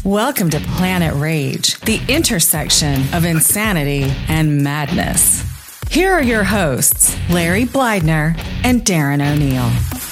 Welcome to Planet Rage, the intersection of insanity and madness. Here are your hosts, Larry Blydner and Darren O'Neill.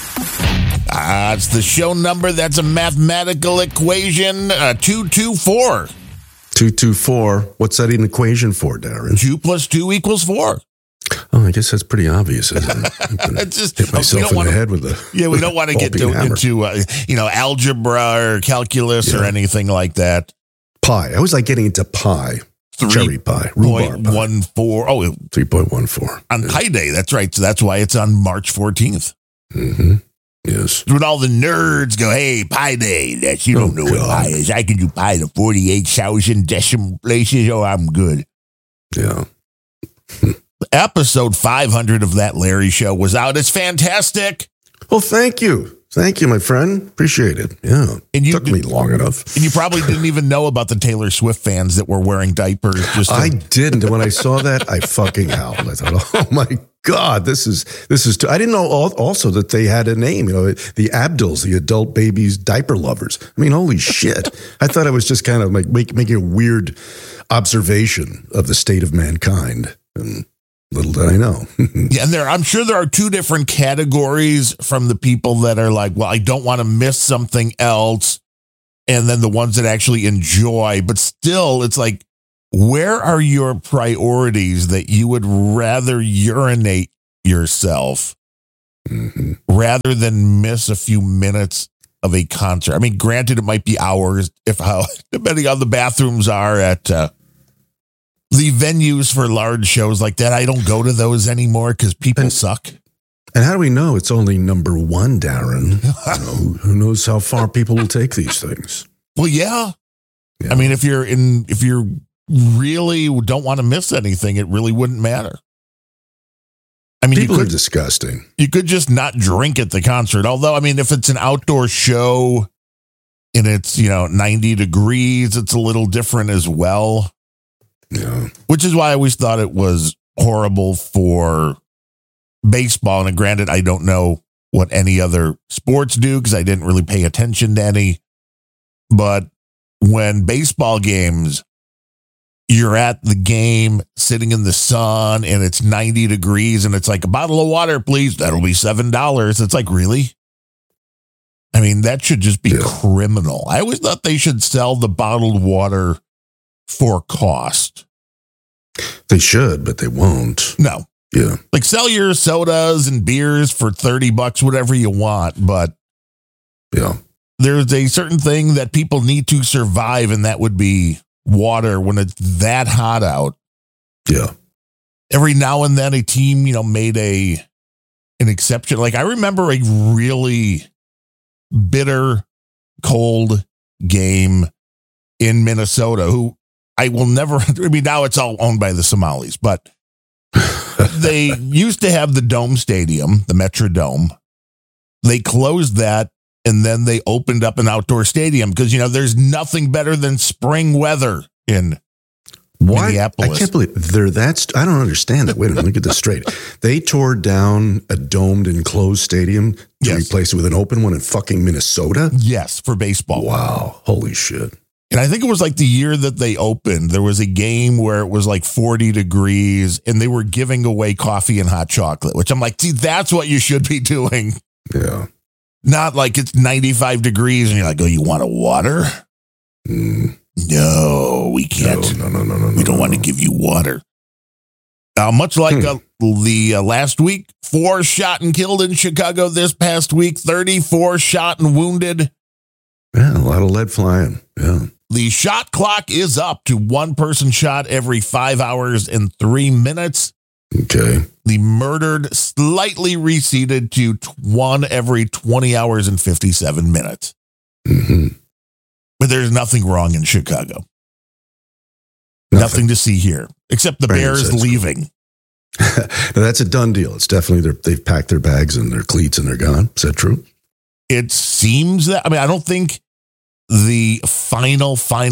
It's the show number. That's a mathematical equation, 224. 224. What's that an equation for, Darren? 2 plus 2 equals 4. Oh, I guess that's pretty obvious, isn't it? It's just, hit myself in the head with a we don't want to get into algebra or calculus or anything like that. Pi. I was like getting into pi. Cherry pie. Rhubarb pie. 3.14. Oh, 3.14. On Pi Day. That's right. So that's why it's on March 14th. Mm-hmm. Yes. When all the nerds go, hey, Pi Day. You don't know what pi is. I can do pi to 48,000 decimal places. Oh, I'm good. Yeah. Episode 500 of That Larry Show was out. It's fantastic. Well, thank you. Thank you, my friend. Appreciate it. Yeah. And took me long enough. And you probably didn't even know about the Taylor Swift fans that were wearing diapers. I didn't. And when I saw that, I fucking howled. I thought, oh my God, this is I didn't know also that they had a name, the Abduls, the adult babies diaper lovers. I mean, holy shit. I thought I was just kind of like making a weird observation of the state of mankind. And little did I know. Yeah, and I'm sure there are two different categories from the people that are like, well, I don't want to miss something else. And then the ones that actually enjoy. But still, it's like, where are your priorities that you would rather urinate yourself rather than miss a few minutes of a concert? I mean, granted, it might be hours, depending on the bathrooms are at the venues for large shows like that. I don't go to those anymore because people suck. And how do we know it's only number one, Darren? Who knows how far people will take these things? Well, yeah. I mean, if you're really don't want to miss anything, it really wouldn't matter. I mean, people are disgusting. You could just not drink at the concert. Although, I mean, if it's an outdoor show and it's, 90 degrees, it's a little different as well. Yeah. Which is why I always thought it was horrible for baseball. And granted, I don't know what any other sports do because I didn't really pay attention to any. But when baseball games, you're at the game sitting in the sun and it's 90 degrees and it's like, a bottle of water, please. That'll be $7. It's like, really? I mean, that should just be criminal. I always thought they should sell the bottled water for cost. They should, but they won't. No. Yeah. Like, sell your sodas and beers for $30, whatever you want. But yeah, there's a certain thing that people need to survive, and that would be water when it's that hot out. Yeah. Every now and then a team, made an exception. Like, I remember a really bitter, cold game in Minnesota who I will never, now it's all owned by the Somalis, but they used to have the Dome Stadium, the Metrodome. They closed that and then they opened up an outdoor stadium because, there's nothing better than spring weather in Minneapolis. I can't believe I don't understand that. Wait a minute, let me get this straight. They tore down a domed enclosed stadium to replace it with an open one in fucking Minnesota? Yes, for baseball. Wow. Holy shit. And I think it was like the year that they opened, there was a game where it was like 40 degrees and they were giving away coffee and hot chocolate, which I'm like, see, that's what you should be doing. Yeah. Not like it's 95 degrees and you're like, oh, you want a water? No, we can't. No. We don't want to give you water. Much like the last week, 4 shot and killed in Chicago this past week, 34 shot and wounded. Yeah, a lot of lead flying. Yeah. The shot clock is up to 1 person shot every 5 hours and 3 minutes. Okay. The murdered slightly receded to 1 every 20 hours and 57 minutes. Mm-hmm. But there's nothing wrong in Chicago. Nothing to see here, except the Bears leaving. Now, that's a done deal. It's definitely, they've packed their bags and their cleats and they're gone. Is that true? It seems that, I don't think the final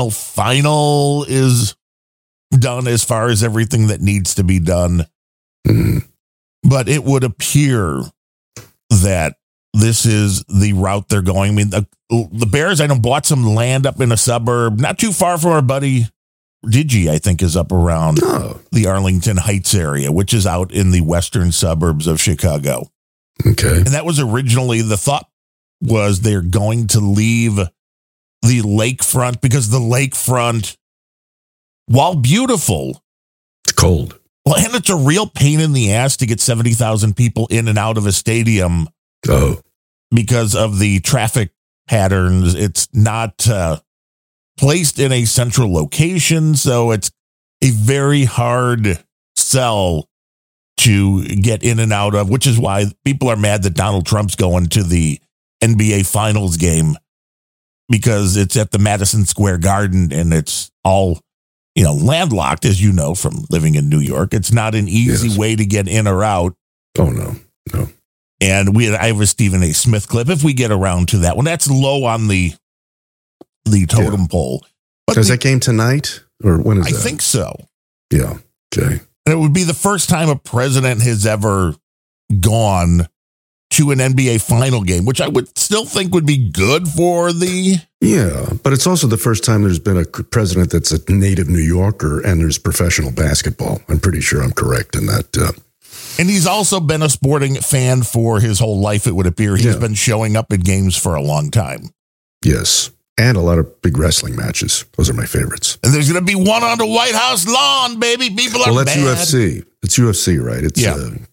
is done as far as everything that needs to be done. Mm-hmm. But it would appear that this is the route they're going. I mean, the Bears, I know, bought some land up in a suburb, not too far from our buddy Digi, I think, is up around the Arlington Heights area, which is out in the western suburbs of Chicago. Okay. And that was originally the thought was they're going to leave the lakefront because the lakefront, while beautiful, it's cold. Well, and it's a real pain in the ass to get 70,000 people in and out of a stadium. Oh, because of the traffic patterns. It's not placed in a central location, so it's a very hard sell to get in and out of, which is why people are mad that Donald Trump's going to the NBA Finals game, because it's at the Madison Square Garden and it's all, landlocked, as you know, from living in New York. It's not an easy way to get in or out. Oh, no. And I have a Stephen A. Smith clip if we get around to that one. That's low on the totem pole. But is that game tonight? Or when is that? I think so. Yeah. Okay. And it would be the first time a president has ever gone to an NBA final game, which I would still think would be good for the... Yeah, but it's also the first time there's been a president that's a native New Yorker and there's professional basketball. I'm pretty sure I'm correct in that. And he's also been a sporting fan for his whole life, it would appear. He's been showing up at games for a long time. Yes, and a lot of big wrestling matches. Those are my favorites. And there's going to be one on the White House lawn, baby. People are that's mad. UFC. It's UFC, right? It's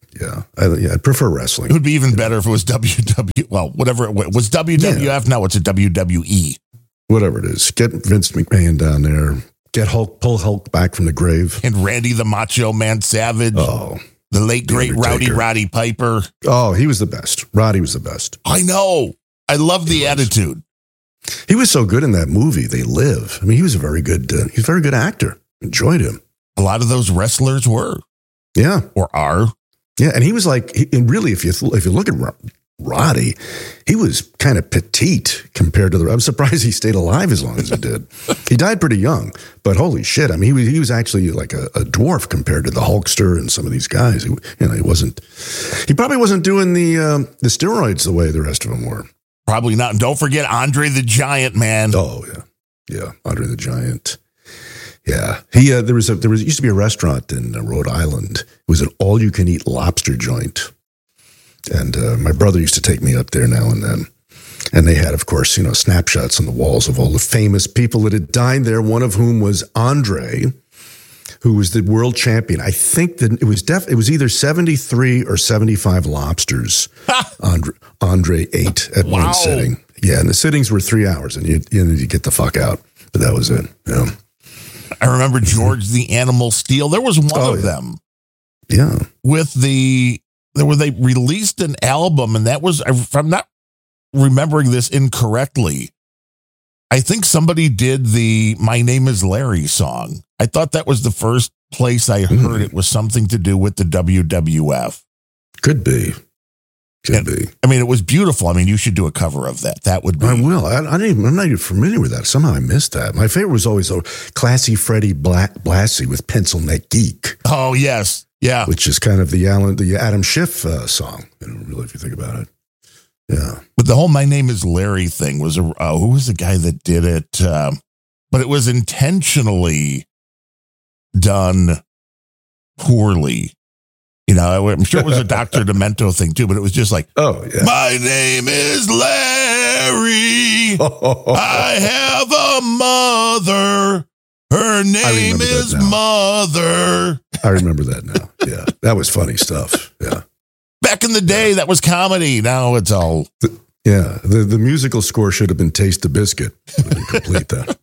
I prefer wrestling. It would be even better if it was WWE. Well, whatever it was WWF. Yeah. Now it's a WWE. Whatever it is. Get Vince McMahon down there. Get pull Hulk back from the grave. And Randy the Macho Man Savage. Oh, the late, great Roddy Piper. Oh, he was the best. Roddy was the best. I know. I love the attitude. He was so good in that movie, They Live. I mean, he was a very good actor. Enjoyed him. A lot of those wrestlers were. Yeah. Or are. Yeah, and he was like, and really, if you look at Roddy, he was kind of petite compared to I'm surprised he stayed alive as long as he did. He died pretty young, but holy shit! I mean, he was actually like a dwarf compared to the Hulkster and some of these guys. He probably wasn't doing the steroids the way the rest of them were. Probably not. And don't forget Andre the Giant, man. Oh yeah, Andre the Giant. Yeah, there used to be a restaurant in Rhode Island. It was an all-you-can-eat lobster joint, and my brother used to take me up there now and then. And they had, of course, snapshots on the walls of all the famous people that had dined there. One of whom was Andre, who was the world champion. I think that it was either 73 or 75 lobsters. Andre ate at one sitting. Yeah, and the sittings were 3 hours, and you get the fuck out. But that was it. Yeah. I remember George the Animal Steel. There was one of them. Yeah. They released an album, and that was, if I'm not remembering this incorrectly, I think somebody did the My Name is Larry song. I thought that was the first place I heard it was something to do with the WWF. Could be. I mean, it was beautiful. I mean, you should do a cover of that. That would be. I will. I'm not even familiar with that. Somehow I missed that. My favorite was always Classy Freddie Blassie with Pencil Neck Geek. Oh, yes. Yeah. Which is kind of the Adam Schiff song, really, if you think about it. Yeah. But the whole My Name is Larry thing was, who was the guy that did it? But it was intentionally done poorly. I'm sure it was a Dr. Demento thing too, but it was just like, oh, yeah. My name is Larry. I have a mother. Her name is Mother. I remember that now. Yeah. That was funny stuff. Yeah. Back in the day, that was comedy. Now it's all. The musical score should have been Taste the Biscuit. Complete that.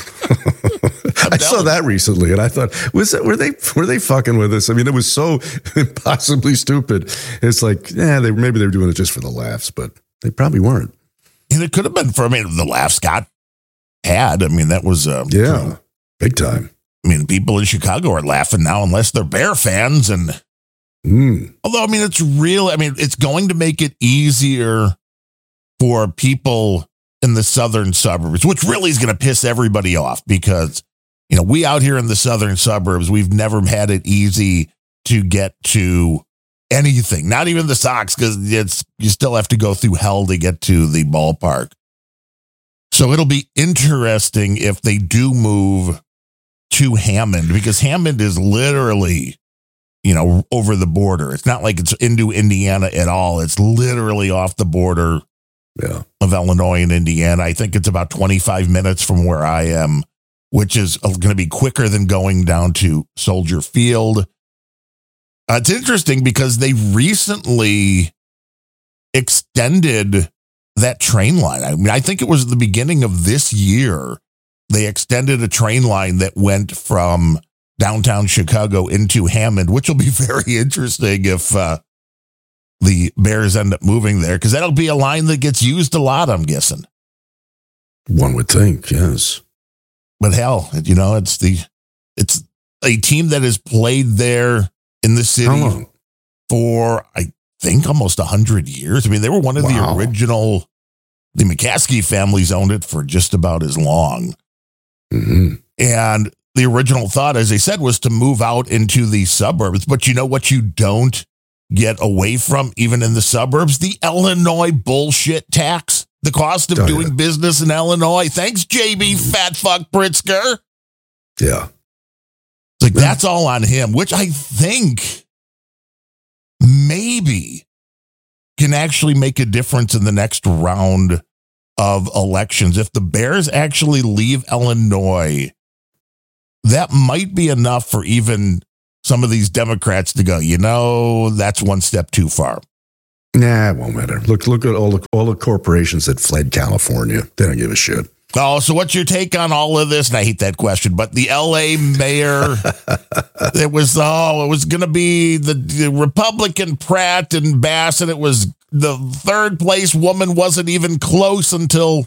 I saw that recently, and I thought, were they fucking with us? I mean, it was so impossibly stupid. It's like, maybe they were doing it just for the laughs, but they probably weren't. And it could have been the laughs Scott had. I mean, that was big time. I mean, people in Chicago are laughing now, unless they're Bear fans, and although I mean, it's real. I mean, it's going to make it easier for people in the southern suburbs, which really is going to piss everybody off because, we out here in the southern suburbs, we've never had it easy to get to anything, not even the Sox, because you still have to go through hell to get to the ballpark. So it'll be interesting if they do move to Hammond, because Hammond is literally, over the border. It's not like it's into Indiana at all. It's literally off the border of Illinois and Indiana. I think it's about 25 minutes from where I am, which is going to be quicker than going down to Soldier Field. It's interesting because they recently extended that train line. I mean, I think it was the beginning of this year. They extended a train line that went from downtown Chicago into Hammond, which will be very interesting if the Bears end up moving there, because that'll be a line that gets used a lot, I'm guessing. One would think, yes. But hell, it's a team that has played there in the city for, I think, almost 100 years. I mean, they were one of the original. The McCaskey families owned it for just about as long. Mm-hmm. And the original thought, as I said, was to move out into the suburbs. But you know what you don't get away from, even in the suburbs? The Illinois bullshit tax. The cost of doing business in Illinois. Thanks, JB Fat Fuck Pritzker. Yeah. Like, that's all on him, which I think maybe can actually make a difference in the next round of elections. If the Bears actually leave Illinois, that might be enough for even some of these Democrats to go, that's one step too far. Nah, it won't matter. Look at all the corporations that fled California. They don't give a shit. Oh, so what's your take on all of this? And I hate that question, but the LA mayor, it was going to be the Republican Pratt and Bass, and it was the third place woman wasn't even close until,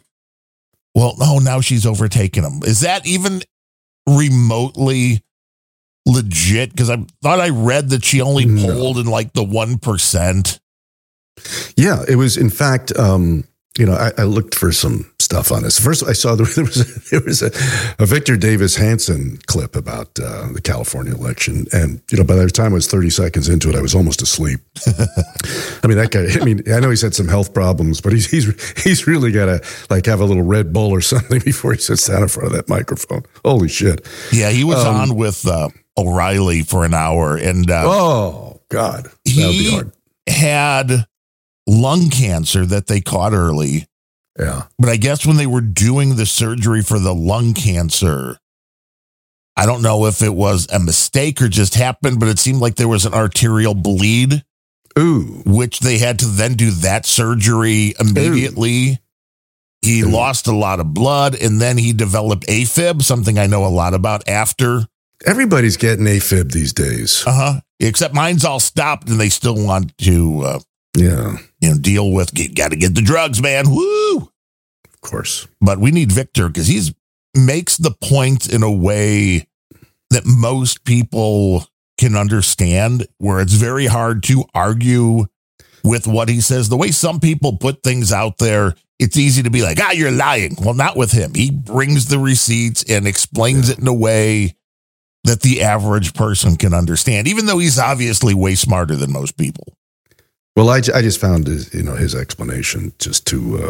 now she's overtaken him. Is that even remotely legit? Because I thought I read that she only polled in like the 1%. Yeah, it was, in fact, I looked for some stuff on this. First, I saw there was a Victor Davis Hanson clip about the California election, and by the time I was 30 seconds into it, I was almost asleep. I mean, that guy. I mean, I know he's had some health problems, but he's really got to have a little Red Bull or something before he sits down in front of that microphone. Holy shit! Yeah, he was on with O'Reilly for an hour, and oh God, that would be hard. Had lung cancer that they caught early. Yeah. But I guess when they were doing the surgery for the lung cancer, I don't know if it was a mistake or just happened, but it seemed like there was an arterial bleed. Ooh. Which they had to then do that surgery immediately. Ooh. He lost a lot of blood, and then he developed AFib, something I know a lot about after. Everybody's getting AFib these days. Except mine's all stopped, and they still want to deal with, got to get the drugs, man. Woo! Of course. But we need Victor because he makes the point in a way that most people can understand, where it's very hard to argue with what he says. The way some people put things out there, it's easy to be like, you're lying. Well, not with him. He brings the receipts and explains it in a way that the average person can understand, even though he's obviously way smarter than most people. Well, I just found his explanation just too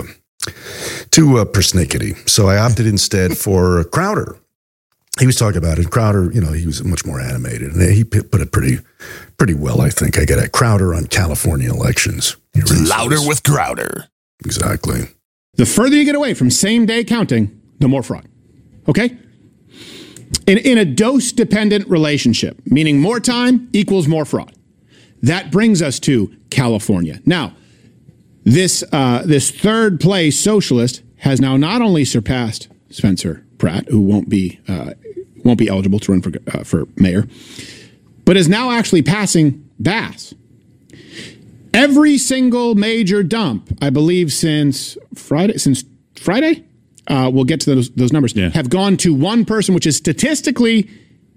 persnickety. So I opted instead for Crowder. He was talking about it. Crowder, he was much more animated, and he put it pretty well, I think. I get at Crowder on California elections. Louder with Crowder. Exactly. The further you get away from same-day counting, the more fraud. Okay? In a dose-dependent relationship, meaning more time equals more fraud. That brings us to California. Now, this third place socialist has now not only surpassed Spencer Pratt, who won't be eligible to run for mayor, but is now actually passing Bass. Every single major dump, I believe, since Friday, we'll get to those numbers, have gone to one person, which is statistically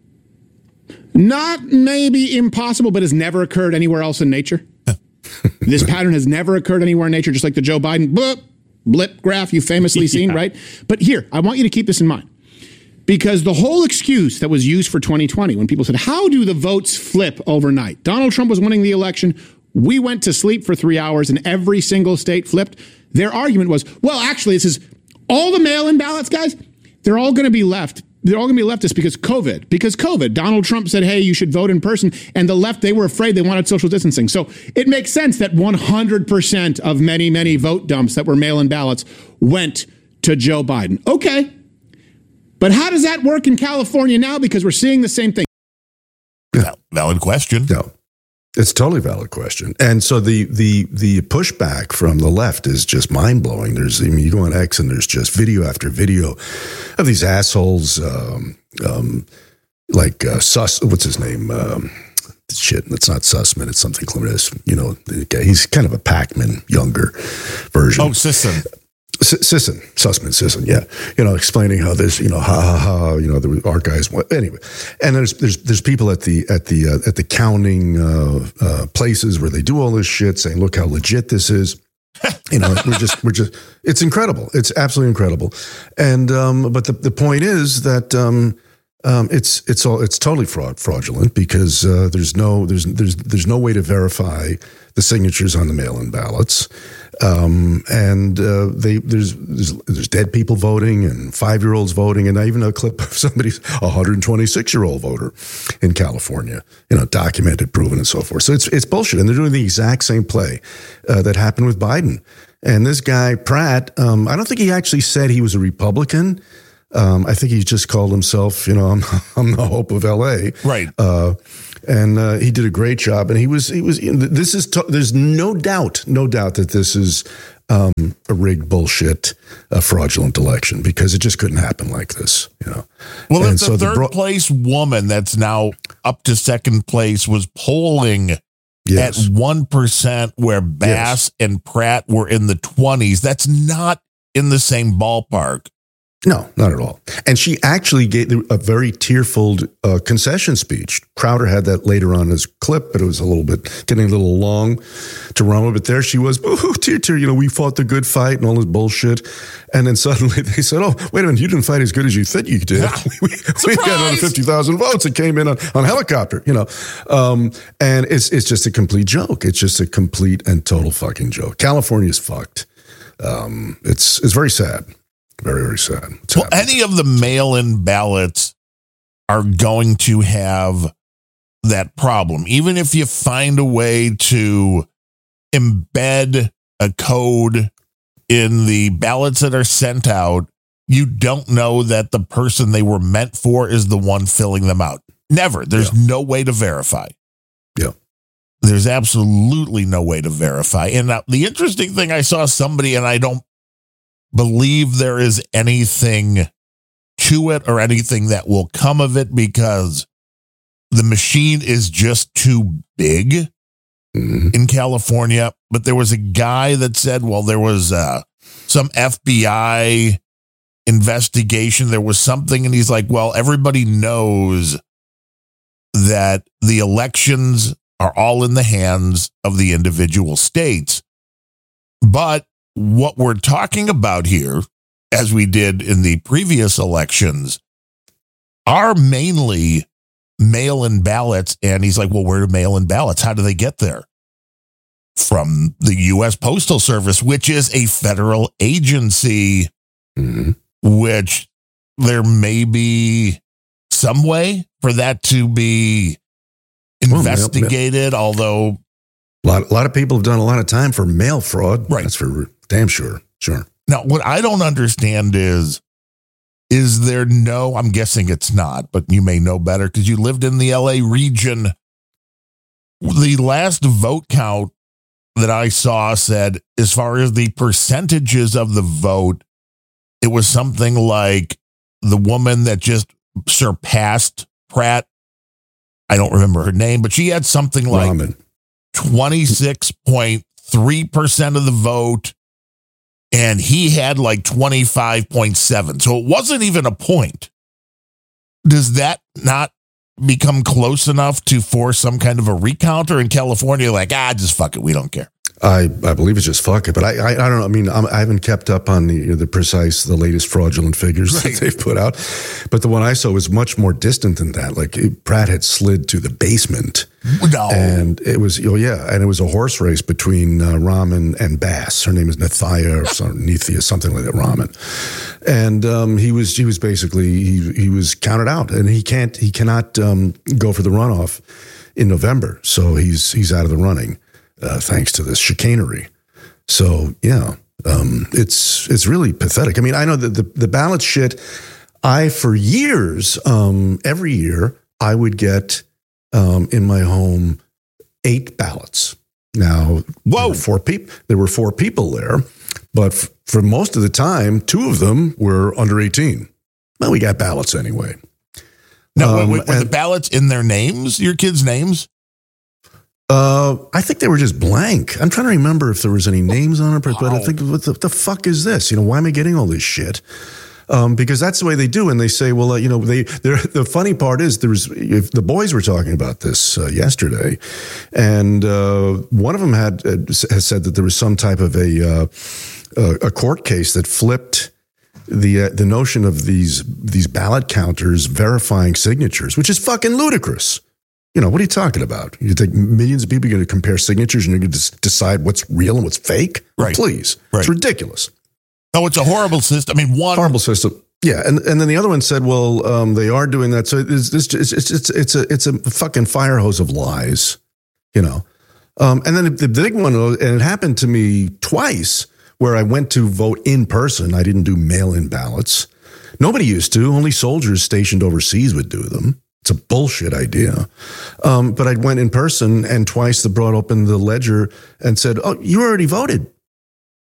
not maybe impossible, but has never occurred anywhere else in nature. This pattern has never occurred anywhere in nature, just like the Joe Biden blip graph you've famously seen, right? But here, I want you to keep this in mind, Because the whole excuse that was used for 2020, when people said, how do the votes flip overnight? Donald Trump was winning the election. We went to sleep for 3 hours and every single state flipped. Their argument was, well, actually, this is all the mail-in ballots, guys. They're all going to be left. They're all going to be leftist because COVID. Because COVID. Donald Trump said, hey, you should vote in person. And the left, they were afraid, they wanted social distancing. So it makes sense that 100% of many, many vote dumps that were mail-in ballots went to Joe Biden. Okay. But how does that work in California now? Because we're seeing the same thing. Valid question. No, it's a totally valid question. And so the pushback from the left is just mind blowing. You go on X and there's just video after video of these assholes, what's his name? Shit, it's not Sussman. It's something Clemens. He's kind of a Pac-Man, younger version. Oh, Sisson. Sussman, yeah. Explaining how this, our guys. Anyway, and there's people at the counting places where they do all this shit, saying, "Look how legit this is." we're just. It's incredible. It's absolutely incredible. And but the point is that it's totally fraudulent because there's no way to verify the signatures on the mail-in ballots. There's dead people voting and 5-year-olds voting, and I even a clip of somebody's 126-year-old voter in California, documented, proven, and so forth. So it's bullshit, and they're doing the exact same play that happened with Biden. And this guy Pratt, I don't think he actually said he was a Republican. I think he just called himself, I'm the hope of LA. Right. And he did a great job. And there's no doubt that this is a rigged bullshit, a fraudulent election, because it just couldn't happen like this, Well, it's the third place woman that's now up to second place was polling at 1%, where Bass and Pratt were in the 20s. That's not in the same ballpark. No, not at all. And she actually gave a very tearful concession speech. Crowder had that later on as clip, but it was getting a little long to run with. But there she was, tear, we fought the good fight and all this bullshit. And then suddenly they said, oh, wait a minute, you didn't fight as good as you think you did. we got another 50,000 votes. It came in on helicopter, And it's just a complete joke. It's just a complete and total fucking joke. California's fucked. It's very sad. Very, very sad. Well, any of the mail-in ballots are going to have that problem. Even if you find a way to embed a code in the ballots that are sent out, you don't know that the person they were meant for is the one filling them out. Never. There's no way to verify. Yeah. There's absolutely no way to verify. And now, the interesting thing, I saw somebody, and I don't believe there is anything to it or anything that will come of it, because the machine is just too big in California. But there was a guy that said, well, there was some FBI investigation. There was something, and he's like, well, everybody knows that the elections are all in the hands of the individual states. But what we're talking about here, as we did in the previous elections, are mainly mail-in ballots. And he's like, well, where are mail-in ballots? How do they get there? From the U.S. Postal Service, which is a federal agency, which there may be some way for that to be investigated, although a lot of people have done a lot of time for mail fraud. Right. That's for damn sure. Sure. Now, what I don't understand is there no, I'm guessing it's not, but you may know better because you lived in the LA region. The last vote count that I saw said, as far as the percentages of the vote, it was something like the woman that just surpassed Pratt. I don't remember her name, but she had something like 26.3% of the vote, and he had like 25.7. So it wasn't even a point. Does that not become close enough to force some kind of a recount? Or in California, like, just fuck it, we don't care? I believe it's just fuck it, but I don't know. I mean, I haven't kept up on the latest fraudulent figures that they've put out, but the one I saw was much more distant than that. Like Pratt had slid to the basement, and it was and it was a horse race between Rahman and Bass. Her name is Nithya or Nithya, something like that, Rahman, and he was basically he was counted out, and he cannot go for the runoff in November, so he's out of the running. Thanks to this chicanery. So, it's really pathetic. I mean, I know that the ballot shit, for years, every year, I would get in my home 8 ballots. Now, there were 4 people there, but for most of the time, 2 of them were under 18. Well, we got ballots anyway. Now, were the ballots in their names, your kids' names? I think they were just blank. I'm trying to remember if there was any names on it, but I think, what the fuck is this? Why am I getting all this shit? Because that's the way they do. And they say, well, the funny part is if the boys were talking about this yesterday, and one of them has said that there was some type of a court case that flipped the notion of these ballot counters verifying signatures, which is fucking ludicrous. What are you talking about? You think millions of people are going to compare signatures and you're going to decide what's real and what's fake? Right. Please. Right. It's ridiculous. No, it's a horrible system. I mean, horrible system. Yeah. And then the other one said, well, they are doing that. So it's a fucking fire hose of lies, And then the big one, and it happened to me twice where I went to vote in person. I didn't do mail-in ballots. Nobody used to. Only soldiers stationed overseas would do them. It's a bullshit idea. But I went in person, and twice they brought open the ledger and said, oh, you already voted.